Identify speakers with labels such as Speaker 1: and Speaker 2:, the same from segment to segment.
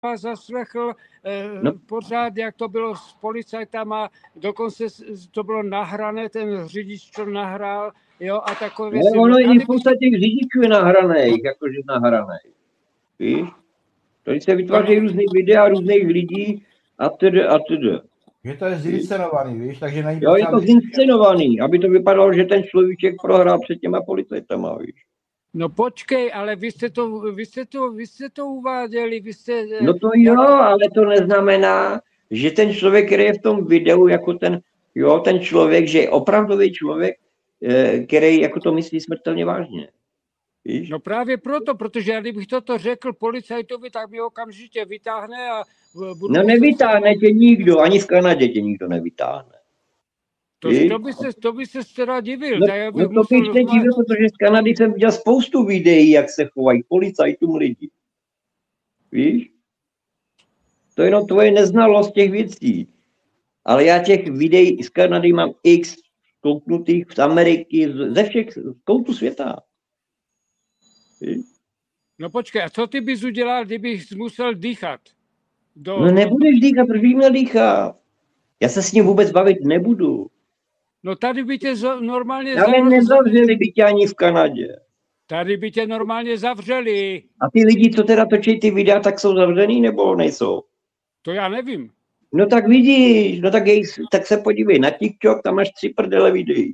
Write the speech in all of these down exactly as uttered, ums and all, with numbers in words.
Speaker 1: vás zaslechl eh,
Speaker 2: No.
Speaker 1: pořád, jak to bylo s policajtama, dokonce to bylo nahrané, ten řidič to nahrál, jo, a takové
Speaker 2: No,
Speaker 1: věci.
Speaker 2: ono
Speaker 1: No,
Speaker 2: i
Speaker 1: tady
Speaker 2: v podstatě řidičů je nahraných, jakože nahraných. Víš? Tady se vytvářejí
Speaker 1: No.
Speaker 2: různý videa různých lidí a tedy a tedy.
Speaker 3: Že to je zinscenovaný, víš, takže není
Speaker 2: Jo, je
Speaker 3: potřeba
Speaker 2: to zinscenovaný, aby to vypadalo, že ten človíček prohrál před těma policajtama, víš.
Speaker 1: No počkej, ale vy jste to, vy jste to, vy jste to uváděli, vy jste...
Speaker 2: No to jo, ale to neznamená, že ten člověk, který je v tom videu, jako ten, jo, ten člověk, že je opravdový člověk, který jako to myslí smrtelně vážně. Víš?
Speaker 1: No právě proto, protože já kdybych toto řekl policajtovi, tak mi okamžitě vytáhne a budu...
Speaker 2: No nevytáhne tě nikdo, ani v Kanadě tě nikdo nevytáhne.
Speaker 1: To, to, by se, to by se teda divil.
Speaker 2: No,
Speaker 1: já
Speaker 2: no to bych se divil, protože z Kanady jsem viděl spoustu videí, jak se chovají policajtům lidi. Víš? To je jenom tvoje neznalost těch věcí. Ale já těch videí z Kanady mám x kouknutých z Ameriky, ze všech koutů světa. Víš?
Speaker 1: No počkej, a co ty bys udělal, kdybych musel dýchat? Do...
Speaker 2: No nebudeš dýchat, proč bych měl dýchat? Já se s ním vůbec bavit nebudu.
Speaker 1: No tady by tě normálně...
Speaker 2: Ale zav... nezavřeli by tě ani v Kanadě.
Speaker 1: Tady by tě normálně zavřeli.
Speaker 2: A ty lidi, co teda točí ty videa, tak jsou zavřený nebo nejsou?
Speaker 1: To já nevím.
Speaker 2: No tak vidíš, no tak, jej, tak se podívej na TikTok, tam máš tři prdele videí.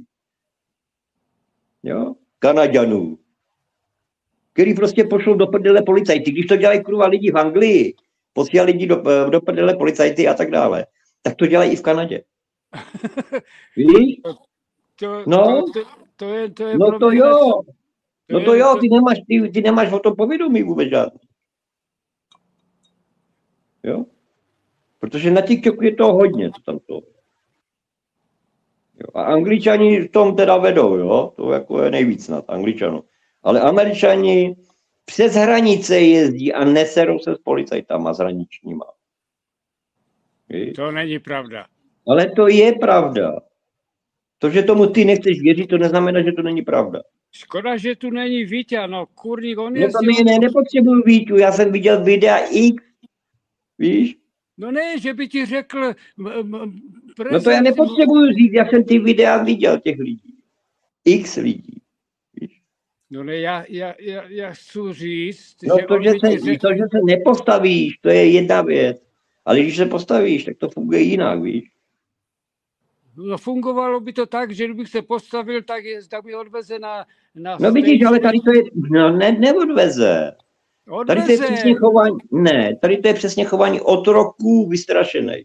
Speaker 2: Jo? Kanaďanů. Který prostě pošlou do prdele policajty. Když to dělají kurva lidi v Anglii, posílají lidi do, do prdele policajty a tak dále, tak to dělají i v Kanadě. Víš?
Speaker 1: To,
Speaker 2: no,
Speaker 1: to, to, to je, to je
Speaker 2: no to jo. No to jo, ty nemáš, ty, ty nemáš o tom povědomí vůbec žádný. Jo? Protože na TikToku je toho hodně, co tam to. Jo. A Angličani v tom teda vedou, jo? To jako je nejvíc snad, Angličanů. Ale Američani přes hranice jezdí a neserou se s policajtama, s hraničníma. Víš?
Speaker 1: To není pravda.
Speaker 2: Ale to je pravda. To, že tomu ty nechceš věřit, to neznamená, že to není pravda.
Speaker 1: Škoda, že tu není Vítě, no kurník, on
Speaker 2: no
Speaker 1: je...
Speaker 2: No to ne, nepotřebuju Vítu, já jsem viděl videa X, víš?
Speaker 1: No ne, že by ti řekl...
Speaker 2: Prezent... No to já nepotřebuju říct, já jsem ty videa viděl těch lidí. X lidí. Víš?
Speaker 1: No ne, já, já, já, já chci říct,
Speaker 2: no
Speaker 1: že...
Speaker 2: To že, se, řek... to, že se nepostavíš, to je jedna věc. Ale když se postavíš, tak to funguje jinak, víš?
Speaker 1: No fungovalo by to tak, že kdybych se postavil, tak, je, tak mi odveze na... na
Speaker 2: no vidíš, ale tady to je... No ne, neodveze.
Speaker 1: Odveze.
Speaker 2: Tady to je přesně chování... Ne, tady to je přesně chování otroků vystrašenej.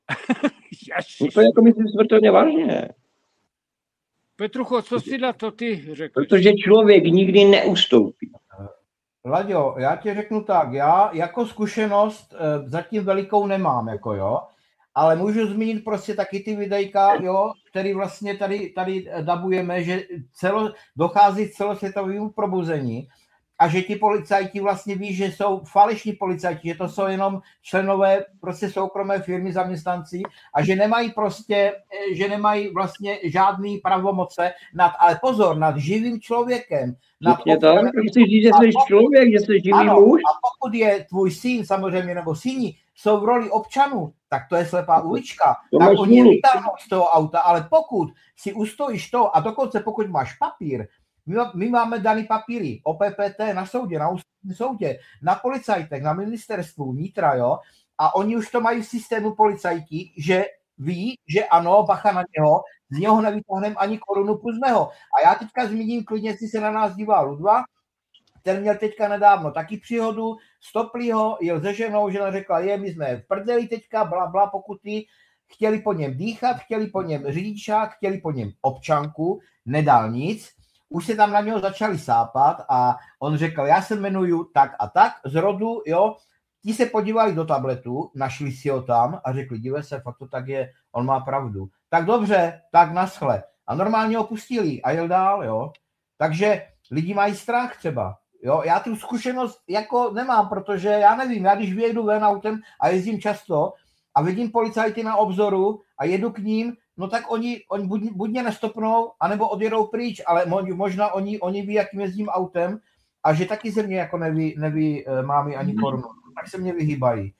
Speaker 2: no to jako myslím smrtelně vážně.
Speaker 1: Petrucho, co si na to ty řekl?
Speaker 2: Protože člověk nikdy neustoupí.
Speaker 3: Laďo, já ti řeknu tak, já jako zkušenost zatím velikou nemám, jako jo, ale můžu zmínit prostě taky ty videjka, jo, který vlastně tady, tady dabujeme, že celo, dochází k celosvětovému probuzení a že ti policajti vlastně ví, že jsou falešní policajti, že to jsou jenom členové prostě soukromé firmy, zaměstnanci a že nemají prostě, že nemají vlastně žádný pravomoce nad, ale pozor, nad živým člověkem. Nad
Speaker 2: tak, chceš říct, že jsi člověk, že jsi živý
Speaker 3: ano,
Speaker 2: muž?
Speaker 3: A pokud je tvůj syn samozřejmě nebo syni jsou v roli občanů, tak to je slepá ulička.
Speaker 2: To
Speaker 3: tak oni je
Speaker 2: můj.
Speaker 3: vytáhnou z toho auta, ale pokud si ustojíš to a dokonce pokud máš papír, My, my máme daný papíry o P P T na soudě, na ústavním soudě, na policajtech, na ministerstvu vnitra, jo, a oni už to mají v systému policajti, že ví, že ano, bacha na něho, z něho nevytáhneme ani korunu plus mého. A já teďka zmíním klidně, jestli se na nás dívá Ludva, ten měl teďka nedávno taky příhodu, stopli ho, jel se ženou, žena řekla, je, my jsme v prdeli teďka, bla, bla, pokuty, chtěli po něm dýchat, chtěli po něm řidičák, chtěli po něm občanku, nedal nic, už se tam na něho začali sápat a on řekl, já se jmenuju tak a tak, z rodu, jo, ti se podívali do tabletu, našli si ho tam a řekli, dívej se, fakt to tak je, on má pravdu. Tak dobře, tak naschle. A normálně ho pustili a jel dál, jo. Takže lidi mají strach třeba, jo. Já tu zkušenost jako nemám, protože já nevím, já když vyjedu ven autem a jezdím často a vidím policajty na obzoru a jedu k ním, no tak oni, oni buď, buď mě nestopnou, anebo odjedou pryč, ale možná oni, oni ví, jakým jezdím autem a že taky ze mě jako neví, neví mámy ani korunu. tak se mě vyhýbají.